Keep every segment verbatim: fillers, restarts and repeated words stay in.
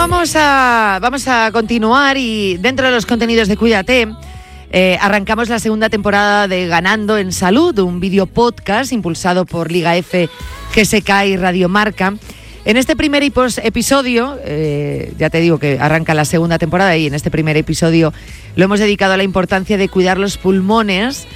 vamos a, vamos a continuar y dentro de los contenidos de Cuídate eh, arrancamos la segunda temporada de Ganando en Salud, un video podcast impulsado por Liga F, G S K y Radio Marca. En este primer episodio, eh, ya te digo que arranca la segunda temporada y en este primer episodio lo hemos dedicado a la importancia de cuidar los pulmones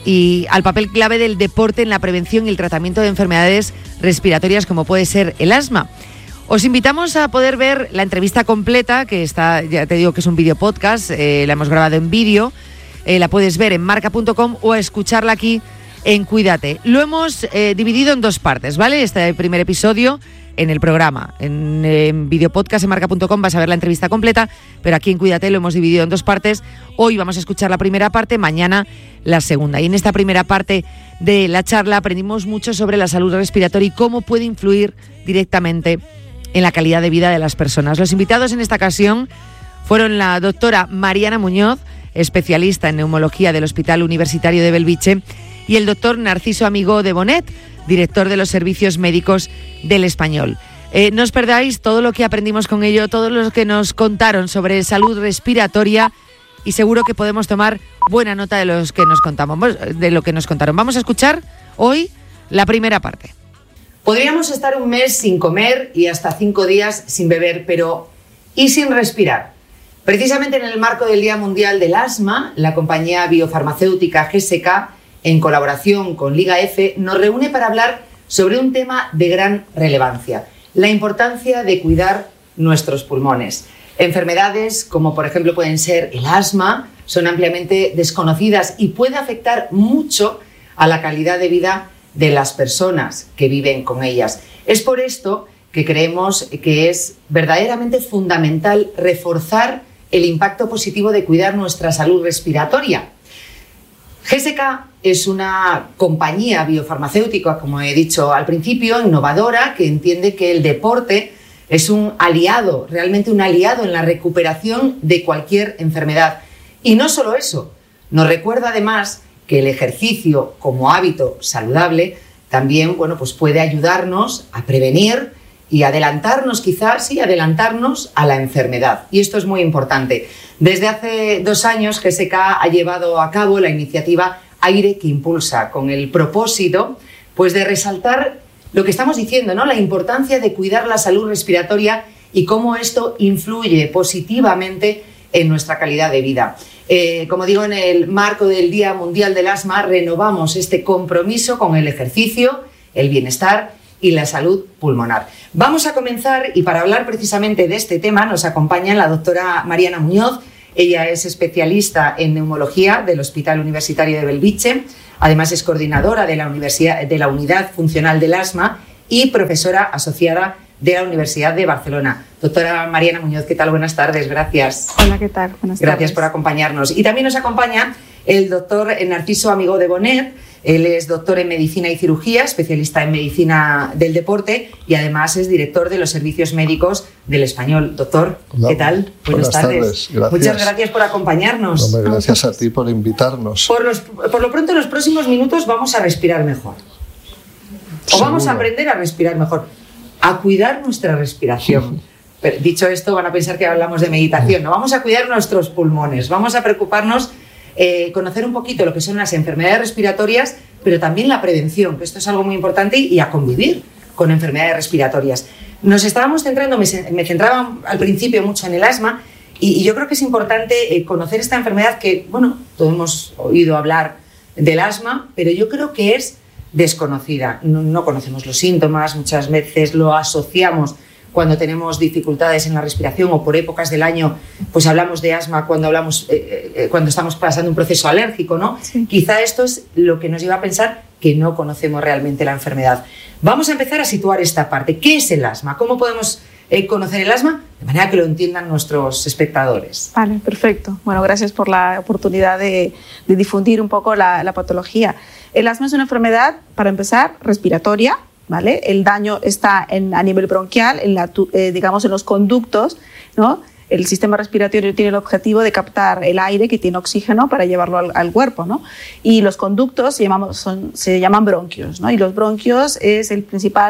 y al papel clave del deporte en la prevención y el tratamiento de enfermedades respiratorias como puede ser el asma. Os invitamos a poder ver la entrevista completa, que está, ya te digo que es un video podcast, eh, la hemos grabado en vídeo, eh, la puedes ver en marca punto com o a escucharla aquí en Cuídate. Lo hemos eh, dividido en dos partes, ¿vale? Este primer episodio en el programa, en, en video podcast en marca punto com vas a ver la entrevista completa, pero aquí en Cuídate lo hemos dividido en dos partes. Hoy vamos a escuchar la primera parte, mañana la segunda. Y en esta primera parte de la charla aprendimos mucho sobre la salud respiratoria y cómo puede influir directamente en la calidad de vida de las personas. Los invitados en esta ocasión fueron la doctora Mariana Muñoz, especialista en neumología del Hospital Universitario de Belviche, y el doctor Narciso Amigó de Bonet, director de los servicios médicos del Español. Eh, no os perdáis todo lo que aprendimos con ello, todo lo que nos contaron sobre salud respiratoria y seguro que podemos tomar buena nota de, los que nos contamos, de lo que nos contaron. Vamos a escuchar hoy la primera parte. Podríamos estar un mes sin comer y hasta cinco días sin beber, pero ¿y sin respirar? Precisamente en el marco del Día Mundial del Asma, la compañía biofarmacéutica G S K, en colaboración con Liga F, nos reúne para hablar sobre un tema de gran relevancia: la importancia de cuidar nuestros pulmones. Enfermedades como por ejemplo pueden ser el asma son ampliamente desconocidas y puede afectar mucho a la calidad de vida de las personas que viven con ellas. Es por esto que creemos que es verdaderamente fundamental reforzar el impacto positivo de cuidar nuestra salud respiratoria. G S K es una compañía biofarmacéutica, como he dicho al principio, innovadora, que entiende que el deporte es un aliado, realmente un aliado en la recuperación de cualquier enfermedad. Y no solo eso, nos recuerda además que el ejercicio como hábito saludable también, bueno, pues puede ayudarnos a prevenir y adelantarnos, quizás, sí, adelantarnos a la enfermedad. Y esto es muy importante. Desde hace dos años G S K ha llevado a cabo la iniciativa Aire que Impulsa, con el propósito pues, de resaltar lo que estamos diciendo, ¿no? La importancia de cuidar la salud respiratoria y cómo esto influye positivamente en nuestra calidad de vida. Eh, como digo, en el marco del Día Mundial del Asma, renovamos este compromiso con el ejercicio, el bienestar y la salud pulmonar. Vamos a comenzar y para hablar precisamente de este tema nos acompaña la doctora Mariana Muñoz. Ella es especialista en neumología del Hospital Universitario de Belviche, además es coordinadora de la, Universidad, de la Unidad Funcional del Asma y profesora asociada de la Universidad de Barcelona. Doctora Mariana Muñoz, ¿qué tal? Buenas tardes, gracias. Hola, ¿qué tal? Buenas tardes. Gracias por acompañarnos. Y también nos acompaña el doctor Narciso Amigó de Bonet. Él es doctor en Medicina y Cirugía, especialista en Medicina del Deporte y además es director de los servicios médicos del Español. Doctor, Hola, ¿qué tal? Buenas, Buenas tardes. tardes. Gracias. Muchas gracias por acompañarnos. Hombre, gracias a ti por invitarnos. Por, los, por lo pronto, en los próximos minutos vamos a respirar mejor. O Seguro. vamos a aprender a respirar mejor, a cuidar nuestra respiración. Pero, dicho esto, van a pensar que hablamos de meditación. No, vamos a cuidar nuestros pulmones, vamos a preocuparnos, eh, conocer un poquito lo que son las enfermedades respiratorias, pero también la prevención, que esto es algo muy importante, y a convivir con enfermedades respiratorias. Nos estábamos centrando, me, me centraba al principio mucho en el asma, y, y yo creo que es importante eh, conocer esta enfermedad que, bueno, todos hemos oído hablar del asma, pero yo creo que es desconocida. No, no conocemos los síntomas, muchas veces lo asociamos cuando tenemos dificultades en la respiración o por épocas del año, pues hablamos de asma cuando, hablamos, eh, eh, cuando estamos pasando un proceso alérgico, ¿no? Sí. Quizá esto es lo que nos lleva a pensar que no conocemos realmente la enfermedad. Vamos a empezar a situar esta parte. ¿Qué es el asma? ¿Cómo podemos eh, conocer el asma? De manera que lo entiendan nuestros espectadores. Vale, perfecto. Bueno, gracias por la oportunidad de, de difundir un poco la, la patología. El asma es una enfermedad, para empezar, respiratoria, ¿vale? El daño está en, a nivel bronquial, en la, eh, digamos en los conductos, ¿no? El sistema respiratorio tiene el objetivo de captar el aire que tiene oxígeno para llevarlo al, al cuerpo, ¿no? Y los conductos se llaman, son, se llaman bronquios, ¿no? Y los bronquios es el principal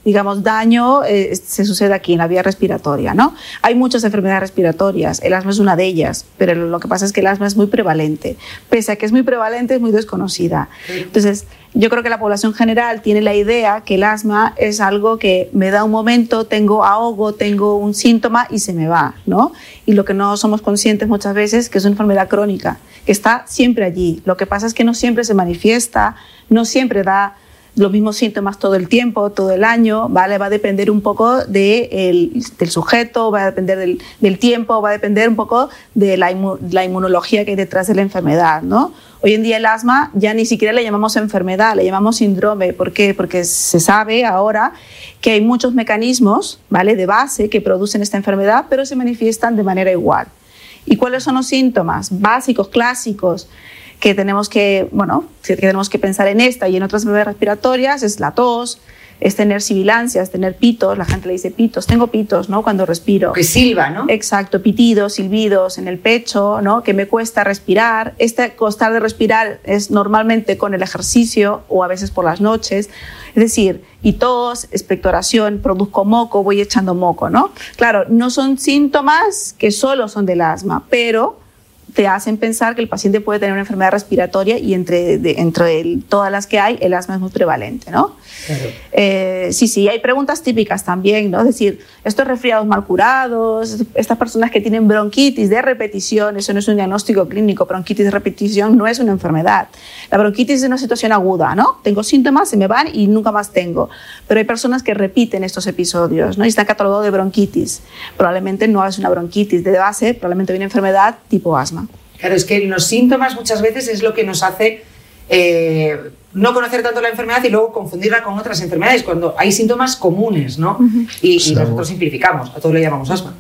digamos, daño eh, se sucede aquí en la vía respiratoria, ¿no? Hay muchas enfermedades respiratorias, el asma es una de ellas, pero lo que pasa es que el asma es muy prevalente. Pese a que es muy prevalente, es muy desconocida. Entonces, yo creo que la población general tiene la idea que el asma es algo que me da un momento, tengo ahogo, tengo un síntoma y se me va, ¿no? Y lo que no somos conscientes muchas veces es que es una enfermedad crónica, que está siempre allí. Lo que pasa es que no siempre se manifiesta, no siempre da los mismos síntomas todo el tiempo, todo el año, ¿vale? Va a depender un poco de el, del sujeto, va a depender del, del tiempo, va a depender un poco de la, inmu, la inmunología que hay detrás de la enfermedad, ¿no? Hoy en día el asma ya ni siquiera le llamamos enfermedad, le llamamos síndrome. ¿Por qué? Porque se sabe ahora que hay muchos mecanismos, ¿vale?, de base que producen esta enfermedad, pero se manifiestan de manera igual. ¿Y cuáles son los síntomas básicos, clásicos, que tenemos que, bueno, que tenemos que pensar en esta y en otras enfermedades respiratorias? Es la tos, es tener sibilancias, es tener pitos, la gente le dice pitos, tengo pitos, ¿no?, cuando respiro. Que silba, ¿no? Exacto, pitidos, silbidos en el pecho, ¿no?, que me cuesta respirar. Este costar de respirar es normalmente con el ejercicio o a veces por las noches. Es decir, y tos, expectoración, produzco moco, voy echando moco, ¿no? Claro, no son síntomas que solo son del asma, pero te hacen pensar que el paciente puede tener una enfermedad respiratoria y entre, de, entre el, todas las que hay, el asma es muy prevalente, ¿no? Claro. Eh, sí, sí, hay preguntas típicas también, ¿no? Es decir, estos resfriados mal curados, estas personas que tienen bronquitis de repetición, eso no es un diagnóstico clínico, bronquitis de repetición no es una enfermedad. La bronquitis es una situación aguda, ¿no? Tengo síntomas, se me van y nunca más tengo. Pero hay personas que repiten estos episodios, ¿no? Y están catalogados de bronquitis. Probablemente no es una bronquitis de base, probablemente hay una enfermedad tipo asma. Claro, es que los síntomas muchas veces es lo que nos hace eh, no conocer tanto la enfermedad y luego confundirla con otras enfermedades, cuando hay síntomas comunes, ¿no? Uh-huh. Y, y nosotros simplificamos, a todo le llamamos asma.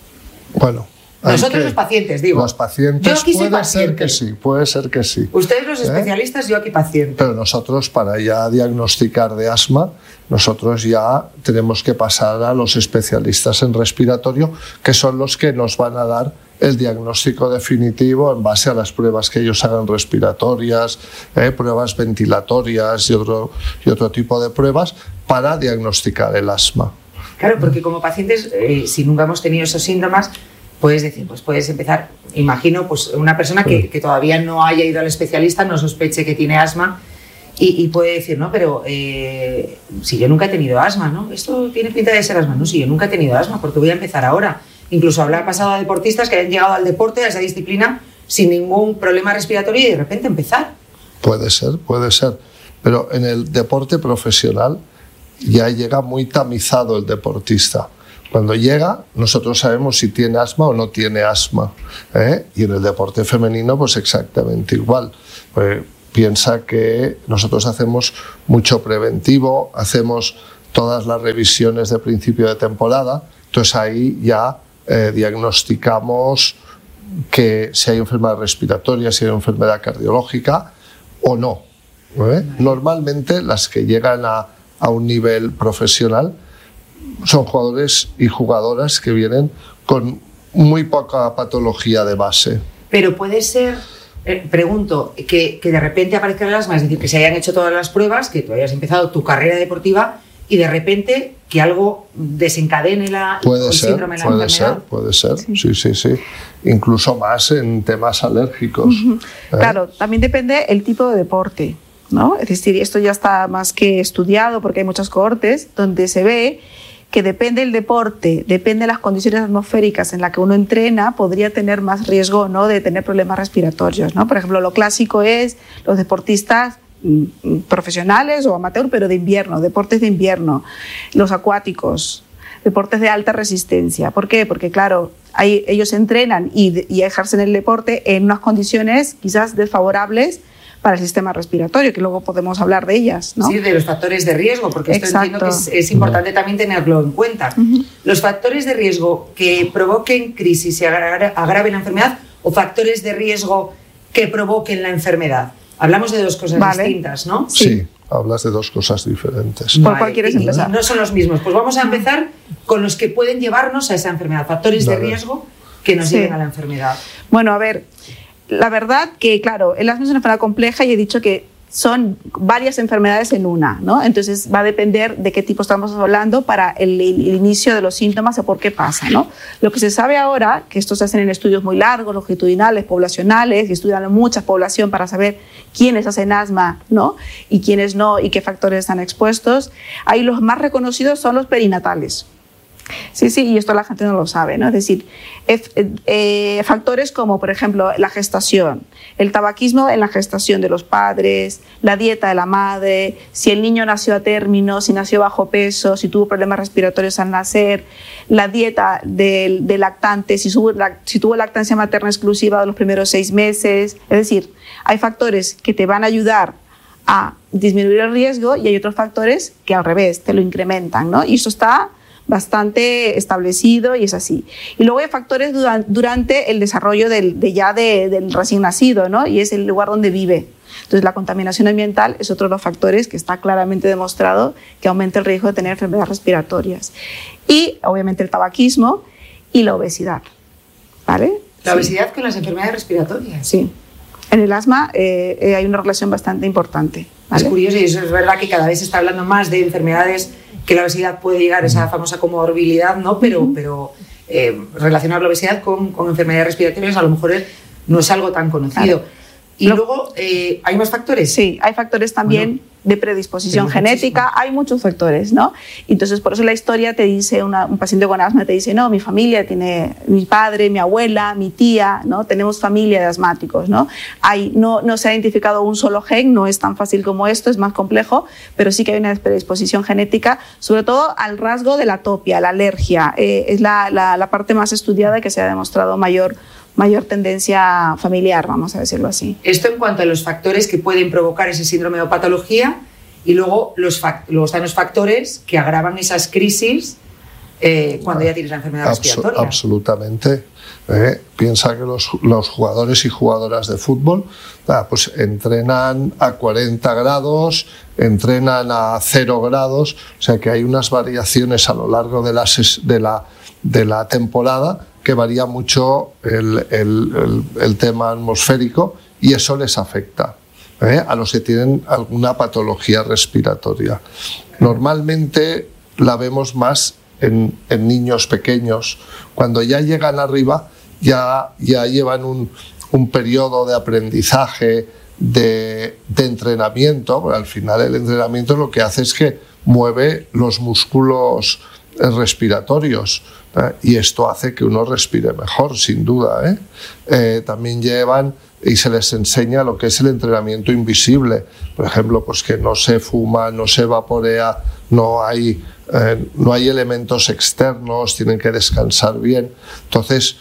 Bueno. Nosotros los pacientes, digo. Los pacientes puede paciente. ser que sí, puede ser que sí. Ustedes los especialistas, ¿eh? Yo aquí paciente. Pero nosotros, para ya diagnosticar de asma, nosotros ya tenemos que pasar a los especialistas en respiratorio, que son los que nos van a dar el diagnóstico definitivo en base a las pruebas que ellos hagan respiratorias, eh, pruebas ventilatorias y otro, y otro tipo de pruebas para diagnosticar el asma. Claro, porque como pacientes, eh, si nunca hemos tenido esos síntomas, puedes decir, pues puedes empezar, imagino, pues una persona que, que todavía no haya ido al especialista, no sospeche que tiene asma y, y puede decir, no, pero eh, si yo nunca he tenido asma, ¿no? Esto tiene pinta de ser asma, no, si yo nunca he tenido asma, porque voy a empezar ahora. Incluso habrá pasado a deportistas que hayan llegado al deporte, a esa disciplina, sin ningún problema respiratorio y de repente empezar. Puede ser, puede ser, pero en el deporte profesional ya llega muy tamizado el deportista. Cuando llega, nosotros sabemos si tiene asma o no tiene asma, ¿eh? Y en el deporte femenino, pues exactamente igual. Pues piensa que nosotros hacemos mucho preventivo, hacemos todas las revisiones de principio de temporada, entonces ahí ya eh, diagnosticamos que si hay enfermedad respiratoria, si hay enfermedad cardiológica o no, ¿eh? Normalmente las que llegan a, a un nivel profesional son jugadores y jugadoras que vienen con muy poca patología de base. Pero puede ser, eh, pregunto, que, que de repente aparezca el asma, es decir, que se hayan hecho todas las pruebas, que tú hayas empezado tu carrera deportiva y de repente que algo desencadene la, puede el ser, síndrome de la puede enfermedad. ser, puede ser, sí. sí, sí, sí. Incluso más en temas alérgicos. Uh-huh. ¿eh? Claro, también depende el tipo de deporte, ¿no? Es decir, esto ya está más que estudiado porque hay muchas cohortes donde se ve que depende del deporte, depende de las condiciones atmosféricas en las que uno entrena, podría tener más riesgo, ¿no?, de tener problemas respiratorios, ¿no? Por ejemplo, lo clásico es los deportistas profesionales o amateur, pero de invierno, deportes de invierno, los acuáticos, deportes de alta resistencia. ¿Por qué? Porque, claro, hay, ellos entrenan y, y ejercen el deporte en unas condiciones quizás desfavorables para el sistema respiratorio, que luego podemos hablar de ellas, ¿no? Sí, de los factores de riesgo, porque esto Exacto. entiendo que es, es importante también tenerlo en cuenta. Uh-huh. Los factores de riesgo que provoquen crisis y agra- agraven la enfermedad o factores de riesgo que provoquen la enfermedad. Hablamos de dos cosas vale. distintas, ¿no? Sí. sí, hablas de dos cosas diferentes. ¿Por vale. cuál quieres empezar? No son los mismos. Pues vamos a empezar con los que pueden llevarnos a esa enfermedad, factores vale. de riesgo que nos sí. lleven a la enfermedad. Bueno, a ver, la verdad que, claro, el asma es una enfermedad compleja y he dicho que son varias enfermedades en una, ¿no? Entonces va a depender de qué tipo estamos hablando para el, el inicio de los síntomas o por qué pasa, ¿no? Lo que se sabe ahora, que estos se hacen en estudios muy largos, longitudinales, poblacionales, y estudian mucha población para saber quiénes hacen asma, ¿no? Y quiénes no, y qué factores están expuestos. Ahí los más reconocidos son los perinatales. Sí, sí, y esto la gente no lo sabe, ¿no? Es decir, eh, eh, factores como, por ejemplo, la gestación, el tabaquismo en la gestación de los padres, la dieta de la madre, si el niño nació a término, si nació bajo peso, si tuvo problemas respiratorios al nacer, la dieta del, del lactante, si, subo, si tuvo lactancia materna exclusiva de los primeros seis meses. Es decir, hay factores que te van a ayudar a disminuir el riesgo y hay otros factores que al revés, te lo incrementan, ¿no? Y eso está bastante establecido y es así. Y luego hay factores durante el desarrollo del, de ya de, del recién nacido, ¿no? Y es el lugar donde vive. Entonces la contaminación ambiental es otro de los factores que está claramente demostrado que aumenta el riesgo de tener enfermedades respiratorias. Y obviamente el tabaquismo y la obesidad, ¿vale? La obesidad sí. Con las enfermedades respiratorias. Sí. En el asma eh, eh, hay una relación bastante importante, ¿vale? Es curioso y eso es verdad que cada vez se está hablando más de enfermedades que la obesidad puede llegar a esa famosa comorbilidad, ¿no? Pero, uh-huh. pero eh, relacionar la obesidad con, con enfermedades respiratorias a lo mejor no es algo tan conocido. Claro. Y Lo, luego, eh, ¿hay más factores? Sí, hay factores también bueno, de predisposición genética, muchísimo. Hay muchos factores, ¿no? Entonces, por eso la historia te dice, una, un paciente con asma te dice, no, mi familia tiene, mi padre, mi abuela, mi tía, ¿no? Tenemos familia de asmáticos, ¿no? Hay, no, no se ha identificado un solo gen, no es tan fácil como esto, es más complejo, pero sí que hay una predisposición genética, sobre todo al rasgo de la atopia, la alergia, eh, es la, la, la parte más estudiada que se ha demostrado mayor mayor tendencia familiar, vamos a decirlo así. Esto en cuanto a los factores que pueden provocar ese síndrome o patología y luego los luego están los factores que agravan esas crisis eh, cuando ya tienes la enfermedad Absu- respiratoria. Absolutamente. Eh, piensa que los, los jugadores y jugadoras de fútbol ah, pues entrenan a cuarenta grados, entrenan a cero grados, o sea que hay unas variaciones a lo largo de la, de la, de la temporada que varía mucho el, el, el, el tema atmosférico y eso les afecta ¿eh? a los que tienen alguna patología respiratoria. Normalmente la vemos más en, en niños pequeños. Cuando ya llegan arriba ya, ya llevan un, un periodo de aprendizaje, de, de entrenamiento, porque al final el entrenamiento lo que hace es que mueve los músculos respiratorios. ¿Eh? Y esto hace que uno respire mejor, sin duda. ¿eh? Eh, también llevan y se les enseña lo que es el entrenamiento invisible. Por ejemplo, pues que no se fuma, no se vaporea, no hay, eh, no hay elementos externos, tienen que descansar bien. Entonces,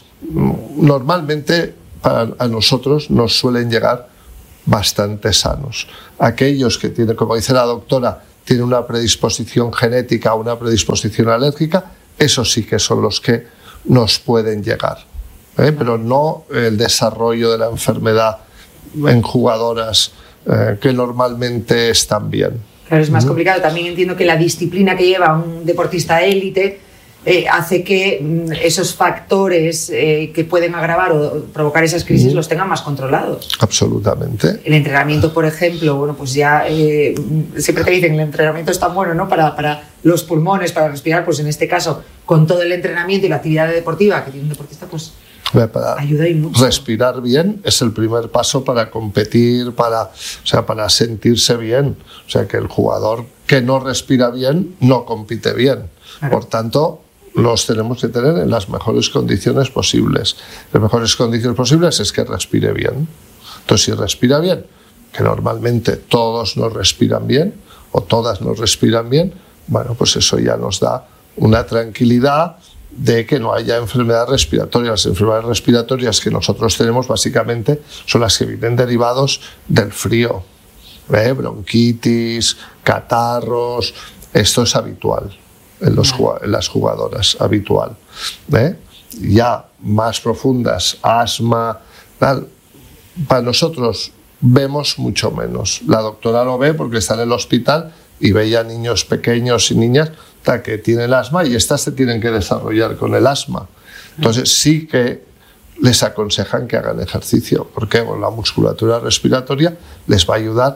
normalmente para, a nosotros nos suelen llegar bastante sanos. Aquellos que tienen, como dice la doctora, tienen una predisposición genética o una predisposición alérgica, esos sí que son los que nos pueden llegar, ¿eh? Pero no el desarrollo de la enfermedad en jugadoras eh, que normalmente están bien. Claro, es más uh-huh. complicado. También entiendo que la disciplina que lleva un deportista élite eh, hace que mm, esos factores eh, que pueden agravar o provocar esas crisis uh-huh. los tengan más controlados. Absolutamente. El entrenamiento, por ejemplo, bueno, pues ya eh, siempre te dicen el entrenamiento es tan bueno, ¿no? Para, para los pulmones, para respirar, pues en este caso, con todo el entrenamiento y la actividad deportiva que tiene un deportista, pues para ayuda y mucho. Respirar bien es el primer paso para competir, para, o sea, para sentirse bien. O sea, que el jugador que no respira bien no compite bien. Claro. Por tanto, los tenemos que tener en las mejores condiciones posibles. Las mejores condiciones posibles es que respire bien. Entonces, si respira bien, que normalmente todos nos respiran bien o todas nos respiran bien, bueno, pues eso ya nos da una tranquilidad de que no haya enfermedades respiratorias. Las enfermedades respiratorias que nosotros tenemos básicamente son las que vienen derivados del frío, ¿eh? Bronquitis, catarros, esto es habitual en, los, en las jugadoras, habitual. ¿eh? Ya más profundas, asma, tal, para nosotros vemos mucho menos. La doctora lo ve porque está en el hospital y veía niños pequeños y niñas que tienen asma y estas se tienen que desarrollar con el asma. Entonces sí que les aconsejan que hagan ejercicio porque bueno, la musculatura respiratoria les va a ayudar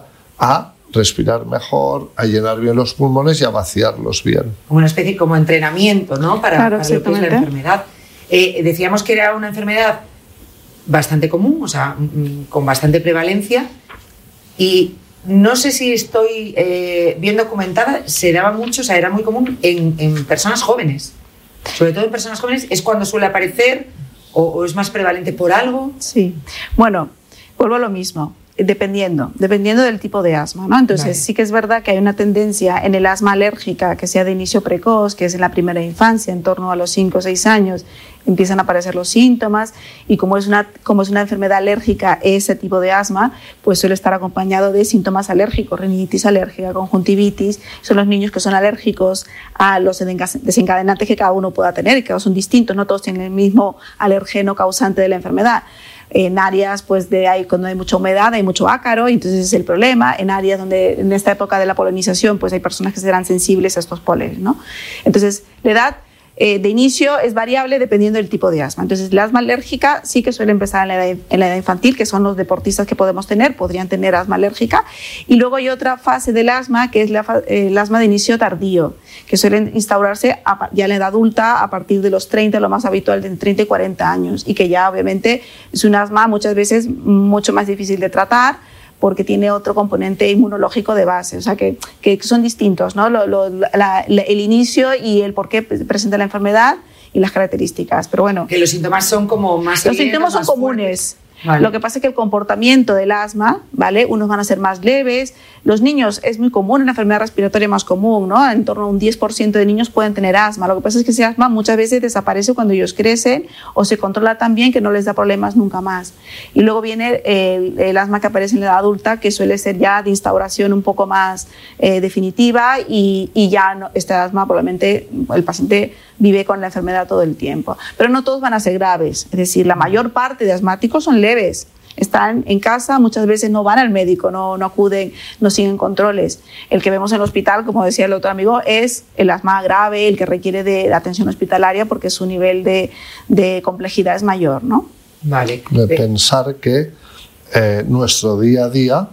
a respirar mejor, a llenar bien los pulmones y a vaciarlos bien. Como una especie como entrenamiento, ¿no? Para, claro, para lo que es la enfermedad. Eh, decíamos que era una enfermedad bastante común, o sea, con bastante prevalencia, y no sé si estoy eh, bien documentada, se daba mucho, o sea, era muy común en, en personas jóvenes. Sobre todo en personas jóvenes, ¿es cuando suele aparecer o, o es más prevalente por algo? Sí, bueno, vuelvo a lo mismo. Dependiendo, dependiendo del tipo de asma, ¿no? Entonces, vale. Sí que es verdad que hay una tendencia en el asma alérgica que sea de inicio precoz, que es en la primera infancia, en torno a los cinco o seis años, empiezan a aparecer los síntomas, y como es una, como es una enfermedad alérgica, ese tipo de asma, pues suele estar acompañado de síntomas alérgicos, rinitis alérgica, conjuntivitis. Son los niños que son alérgicos a los desencadenantes que cada uno pueda tener, y que son distintos, no todos tienen el mismo alergeno causante de la enfermedad. En áreas pues de ahí, cuando hay mucha humedad, hay mucho ácaro, y entonces es el problema. En áreas donde en esta época de la polinización pues hay personas que serán sensibles a estos pólenes, ¿no? Entonces la edad eh, de inicio es variable dependiendo del tipo de asma. Entonces la asma alérgica sí que suele empezar en la, edad, en la edad infantil, que son los deportistas que podemos tener, podrían tener asma alérgica. Y luego hay otra fase del asma, que es la, eh, el asma de inicio tardío, que suelen instaurarse a, ya en la edad adulta, a partir de los treinta, lo más habitual de treinta y cuarenta años, y que ya obviamente es un asma muchas veces mucho más difícil de tratar, porque tiene otro componente inmunológico de base, o sea que, que son distintos, ¿no? Lo, lo, la, la, el inicio y el por qué presenta la enfermedad y las características, pero bueno. Que los síntomas son como más... Los síntomas son comunes. Vale. Lo que pasa es que el comportamiento del asma, ¿vale? Unos van a ser más leves. Los niños es muy común, una enfermedad respiratoria más común, ¿no? En torno a un diez por ciento de niños pueden tener asma. Lo que pasa es que ese asma muchas veces desaparece cuando ellos crecen, o se controla tan bien que no les da problemas nunca más. Y luego viene el, el asma que aparece en la edad adulta, que suele ser ya de instauración un poco más eh, definitiva, y, y ya no, este asma probablemente el paciente vive con la enfermedad todo el tiempo. Pero no todos van a ser graves, es decir, la mayor parte de asmáticos son leves. Están en casa, muchas veces no van al médico, no, no acuden, no siguen controles. El que vemos en el hospital, como decía el otro amigo, es el asma grave, el que requiere de, de atención hospitalaria, porque su nivel de, de complejidad es mayor, ¿no? Vale. De pensar que eh, nuestro día a día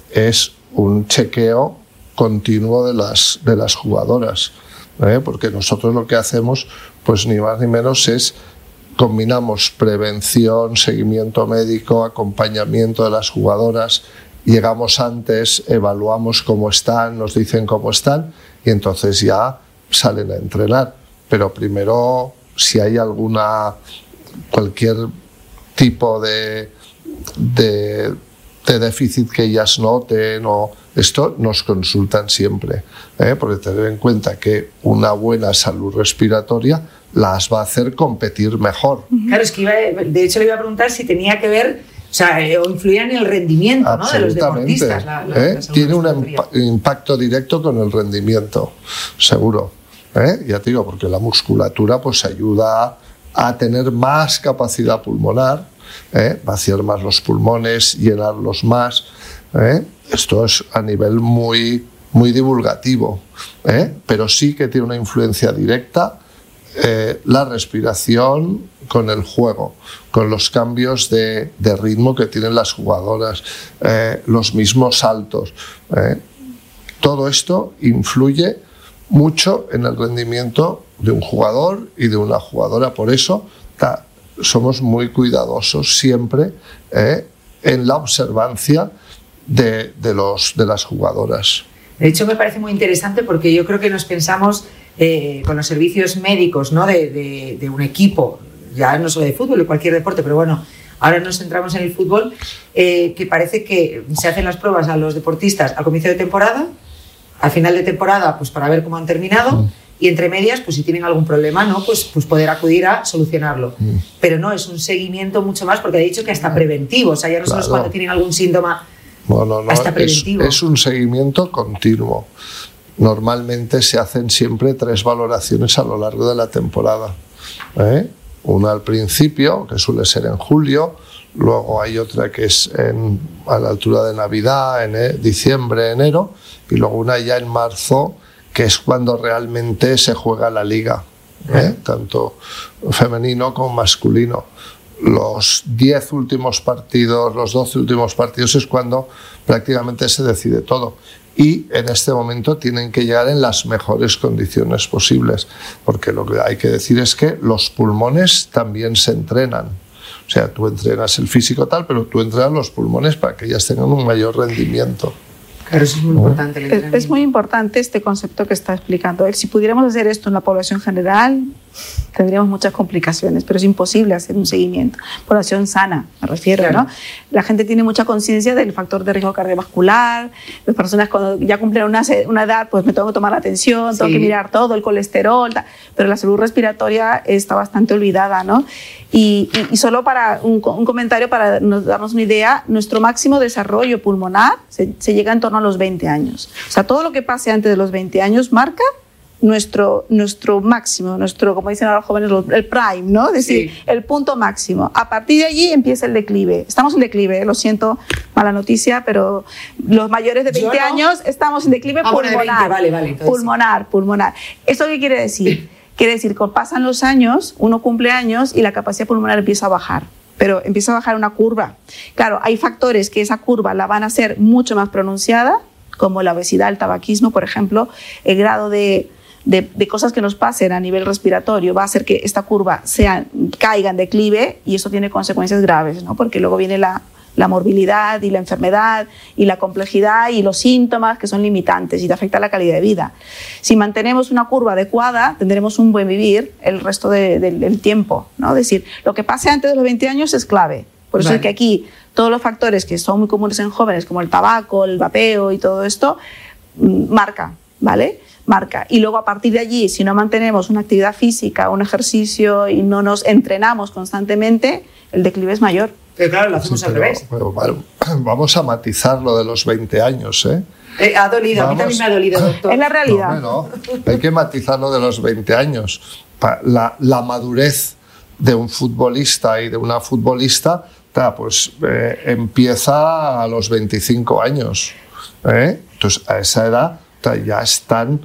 es un chequeo continuo de las, de las jugadoras, ¿eh? Porque nosotros lo que hacemos, pues ni más ni menos es combinamos prevención, seguimiento médico, acompañamiento de las jugadoras. Llegamos antes, evaluamos cómo están, nos dicen cómo están, y entonces ya salen a entrenar. Pero primero, si hay alguna, cualquier tipo de, de, de déficit que ellas noten, o esto nos consultan siempre, ¿eh? Porque tener en cuenta que una buena salud respiratoria las va a hacer competir mejor. Claro, es que iba, de hecho le iba a preguntar si tenía que ver, o sea, o influía en el rendimiento, ¿no?, de los deportistas. La, la, ¿eh? la Tiene un imp impacto directo con el rendimiento, seguro. ¿eh? Ya te digo, porque la musculatura pues ayuda a tener más capacidad pulmonar, ¿eh? vaciar más los pulmones, llenarlos más. ¿eh? Esto es a nivel muy, muy divulgativo, ¿eh? pero sí que tiene una influencia directa Eh, la respiración con el juego, con los cambios de, de ritmo que tienen las jugadoras, eh, los mismos saltos. Eh. Todo esto influye mucho en el rendimiento de un jugador y de una jugadora. Por eso ta, somos muy cuidadosos siempre eh, en la observancia de, de, los, de las jugadoras. De hecho, me parece muy interesante, porque yo creo que nos pensamos eh, con los servicios médicos, ¿no?, de, de, de un equipo, ya no solo de fútbol, de cualquier deporte, pero bueno, ahora nos centramos en el fútbol, eh, que parece que se hacen las pruebas a los deportistas al comienzo de temporada, al final de temporada, pues para ver cómo han terminado, mm. y entre medias, pues si tienen algún problema, ¿no?, pues, pues poder acudir a solucionarlo. Mm. Pero no, es un seguimiento mucho más, porque ha dicho que hasta preventivo, o sea, ya no solo es cuando tienen algún síntoma. Bueno, no, hasta preventivo. Es, es un seguimiento continuo. Normalmente se hacen siempre tres valoraciones a lo largo de la temporada. ¿eh? Una al principio, que suele ser en julio, luego hay otra que es en, a la altura de Navidad, en eh, diciembre, enero, y luego una ya en marzo, que es cuando realmente se juega la liga, ¿eh? tanto femenino como masculino. los diez últimos partidos, los doce últimos partidos es cuando prácticamente se decide todo. Y en este momento tienen que llegar en las mejores condiciones posibles, porque lo que hay que decir es que los pulmones también se entrenan. O sea, tú entrenas el físico tal, pero tú entrenas los pulmones para que ellas tengan un mayor rendimiento. Claro, eso es muy importante. El es, es muy importante este concepto que está explicando él. Si pudiéramos hacer esto en la población general, tendríamos muchas complicaciones, pero es imposible hacer un seguimiento. Población sana, me refiero, claro. ¿no? La gente tiene mucha conciencia del factor de riesgo cardiovascular, las personas cuando ya cumplen una, una edad, pues me tengo que tomar la atención, tengo sí. que mirar todo, el colesterol, pero la salud respiratoria está bastante olvidada, ¿no? Y, y, y solo para un, un comentario para nos, darnos una idea, nuestro máximo desarrollo pulmonar se, se llega en torno a los veinte años. O sea, todo lo que pase antes de los veinte años marca nuestro, nuestro máximo, nuestro, como dicen ahora los jóvenes, el prime, ¿no? Es decir, sí. el punto máximo. A partir de allí empieza el declive. Estamos en declive, lo siento, mala noticia, pero los mayores de veinte no. años estamos en declive ah, pulmonar. Bueno, de veinte, vale, vale, entonces. Pulmonar, pulmonar. ¿Esto qué quiere decir? Quiere decir que pasan los años, uno cumple años y la capacidad pulmonar empieza a bajar. Pero empieza a bajar una curva. Claro, hay factores que esa curva la van a hacer mucho más pronunciada, como la obesidad, el tabaquismo, por ejemplo, el grado de, de, de cosas que nos pasen a nivel respiratorio va a hacer que esta curva sea, caiga en declive y eso tiene consecuencias graves, ¿no? Porque luego viene la, la morbilidad y la enfermedad y la complejidad y los síntomas que son limitantes y te afecta la calidad de vida. Si mantenemos una curva adecuada, tendremos un buen vivir el resto de, de, del tiempo, ¿no? Es decir, lo que pase antes de los veinte años es clave. Por eso vale. es que aquí todos los factores que son muy comunes en jóvenes, como el tabaco, el vapeo y todo esto, marca, ¿vale? Marca. Y luego a partir de allí, si no mantenemos una actividad física, un ejercicio y no nos entrenamos constantemente, el declive es mayor. Pero claro, lo hacemos sí, al pero, revés. Pero, bueno, vamos a matizar lo de los veinte años, ¿eh? Eh, ha dolido, vamos, a mí también me ha dolido, doctor. Es la realidad. No, no, hay que matizar lo de los veinte años. La, la madurez de un futbolista y de una futbolista pues eh, empieza a los veinticinco años. ¿eh? Entonces, a esa edad ya están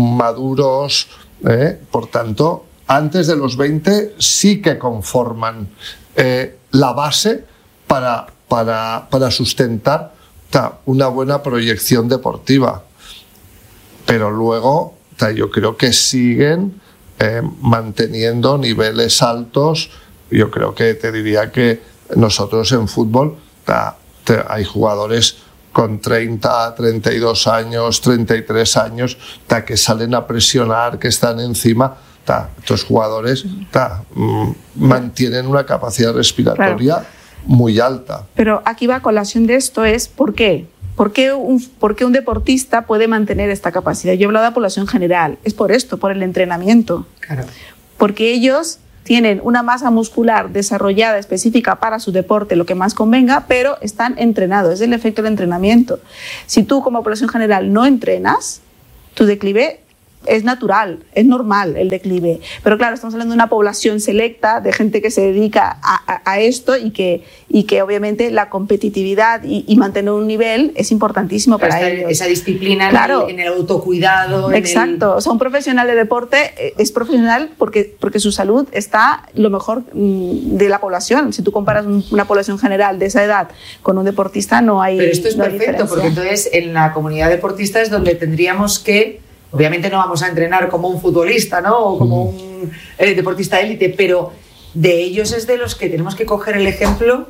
maduros. ¿eh? Por tanto, antes de los veinte sí que conforman eh, la base para, para, para sustentar una buena proyección deportiva. Pero luego yo creo que siguen eh, manteniendo niveles altos. Yo creo que te diría que nosotros en fútbol ta, te, hay jugadores con treinta, treinta y dos años, treinta y tres años ta, que salen a presionar, que están encima. Ta, estos jugadores ta, mm, mantienen una capacidad respiratoria claro. muy alta. Pero aquí va a colación de esto es ¿por qué? ¿Por qué, un, ¿Por qué un deportista puede mantener esta capacidad? Yo he hablado de la población general. Es por esto, por el entrenamiento. Claro. Porque ellos tienen una masa muscular desarrollada específica para su deporte, lo que más convenga, pero están entrenados. Es el efecto del entrenamiento. Si tú, como población general, no entrenas, tu declive es natural, es normal el declive. Pero claro, estamos hablando de una población selecta, de gente que se dedica a, a, a esto y que, y que obviamente la competitividad y, y mantener un nivel es importantísimo para esta, ellos. Esa disciplina claro. en, el, en el autocuidado. Exacto. En el... O sea, un profesional de deporte es profesional porque, porque su salud está lo mejor de la población. Si tú comparas una población general de esa edad con un deportista, no hay Pero esto es no perfecto, porque entonces en la comunidad deportista es donde tendríamos que... Obviamente no vamos a entrenar como un futbolista, ¿no? O como un eh, deportista élite, pero de ellos es de los que tenemos que coger el ejemplo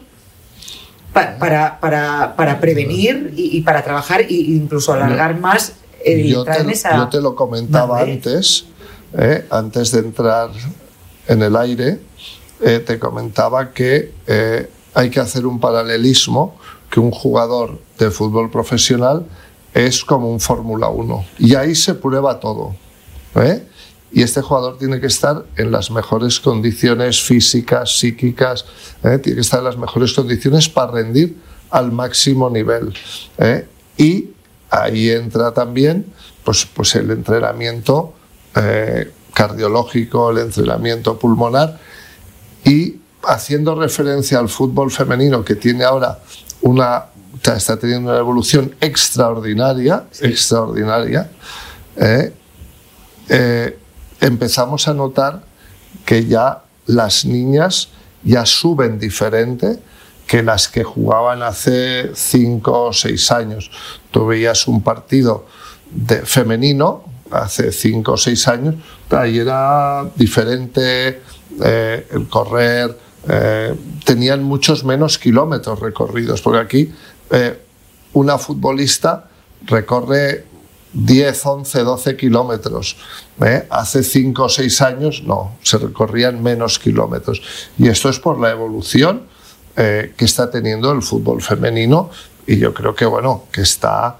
pa para, para, para prevenir y, y para trabajar e incluso alargar más el yo entrar te, en esa... Yo te lo comentaba madre. antes, eh, antes de entrar en el aire, eh, te comentaba que eh, hay que hacer un paralelismo, que un jugador de fútbol profesional es como un Fórmula uno y ahí se prueba todo, ¿eh? Y este jugador tiene que estar en las mejores condiciones físicas, psíquicas, ¿eh? Tiene que estar en las mejores condiciones para rendir al máximo nivel, ¿eh? Y ahí entra también pues, pues el entrenamiento eh, cardiológico, el entrenamiento pulmonar, y haciendo referencia al fútbol femenino, que tiene ahora una está teniendo una evolución extraordinaria, sí. extraordinaria, eh, eh, empezamos a notar que ya las niñas ya suben diferente que las que jugaban hace cinco o seis años. Tú veías un partido de femenino hace cinco o seis años y era diferente eh, el correr, eh, tenían muchos menos kilómetros recorridos, porque aquí eh, una futbolista recorre diez, once, doce kilómetros. ¿eh? Hace cinco o seis años no, se recorrían menos kilómetros. Y esto es por la evolución eh, que está teniendo el fútbol femenino, y yo creo que, bueno, que está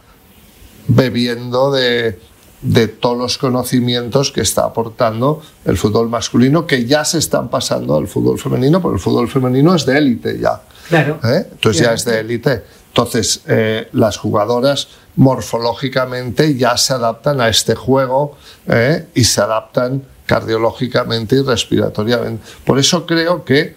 bebiendo de, de todos los conocimientos que está aportando el fútbol masculino, que ya se están pasando al fútbol femenino, porque el fútbol femenino es de élite ya. Claro. ¿eh? Entonces Claro. ya es de élite. Entonces, eh, las jugadoras morfológicamente ya se adaptan a este juego eh, y se adaptan cardiológicamente y respiratoriamente. Por eso creo que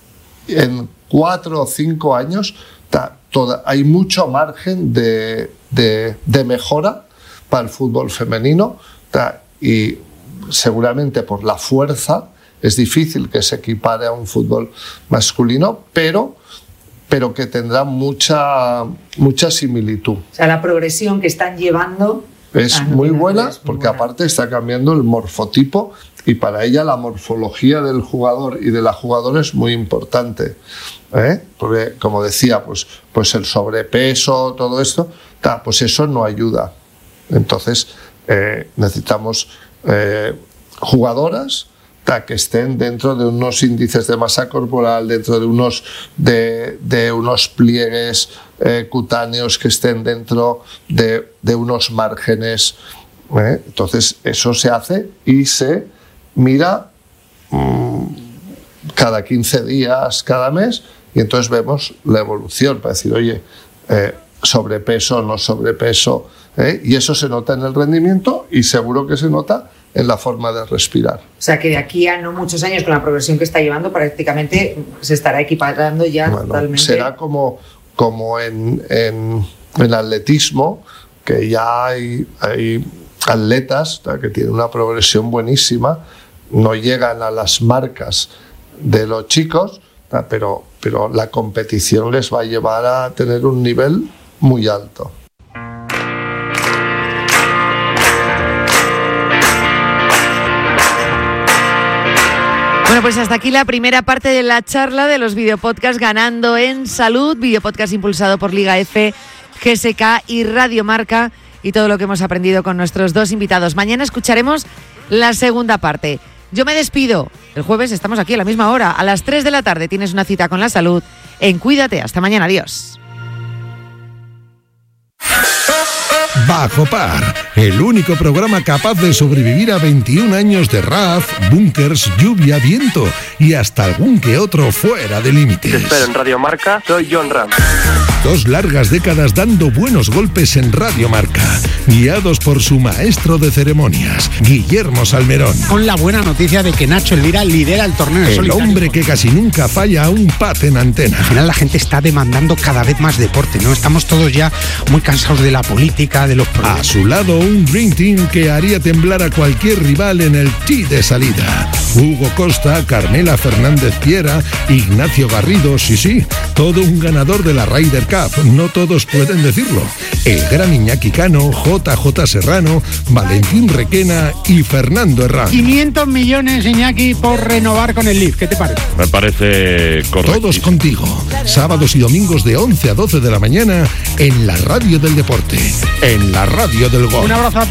en cuatro o cinco años ta, toda, hay mucho margen de, de, de mejora para el fútbol femenino ta, y seguramente por la fuerza es difícil que se equipare a un fútbol masculino, pero... pero que tendrá mucha, mucha similitud. O sea, la progresión que están llevando Es ah, no muy tiene buena duda, es muy porque buena. aparte está cambiando el morfotipo, y para ella la morfología del jugador y de la jugadora es muy importante. ¿eh? Porque, como decía, pues, pues el sobrepeso, todo esto, ta, pues eso no ayuda. Entonces eh, necesitamos eh, jugadoras que estén dentro de unos índices de masa corporal, dentro de unos, de, de unos pliegues eh, cutáneos que estén dentro de, de unos márgenes. ¿eh? Entonces eso se hace y se mira mmm, cada quince días, cada mes, y entonces vemos la evolución para decir, oye, eh, sobrepeso, no sobrepeso, ¿eh? y eso se nota en el rendimiento y seguro que se nota en la forma de respirar. O sea, que de aquí a no muchos años, con la progresión que está llevando, prácticamente se estará equiparando ya bueno, totalmente. Será como, como en, en, en atletismo, que ya hay, hay atletas que tienen una progresión buenísima, no llegan a las marcas de los chicos, pero, pero la competición les va a llevar a tener un nivel muy alto. Bueno, pues hasta aquí la primera parte de la charla de los videopodcasts Ganando en Salud, videopodcast impulsado por Liga F, G S K y Radio Marca, y todo lo que hemos aprendido con nuestros dos invitados. Mañana escucharemos la segunda parte. Yo me despido. El jueves estamos aquí a la misma hora. A las tres de la tarde tienes una cita con la salud en Cuídate. Hasta mañana. Adiós. Bajo Par, el único programa capaz de sobrevivir a veintiún años de R A F, búnkers, lluvia, viento y hasta algún que otro fuera de límites. Te espero en Radio Marca, soy John Ram. Dos largas décadas dando buenos golpes en Radio Marca, guiados por su maestro de ceremonias, Guillermo Salmerón. Con la buena noticia de que Nacho Elvira lidera el torneo en El solitario. hombre que casi nunca falla a un pat en antena. Al final la gente está demandando cada vez más deporte, ¿no? Estamos todos ya muy cansados de la política, de los problemas. A su lado, un Dream Team que haría temblar a cualquier rival en el tee de salida. Hugo Costa, Carmela Fernández Piera, Ignacio Garrido, sí, sí, todo un ganador de la Ryder Cup, no todos pueden decirlo. El gran Iñaki Cano, J J Serrano, Valentín Requena y Fernando Herrán. quinientos millones, Iñaki, por renovar con el Leaf. ¿Qué te parece? Me parece correcto. Todos contigo, sábados y domingos de once a doce de la mañana en la radio del deporte, en la radio del gol. Un abrazo a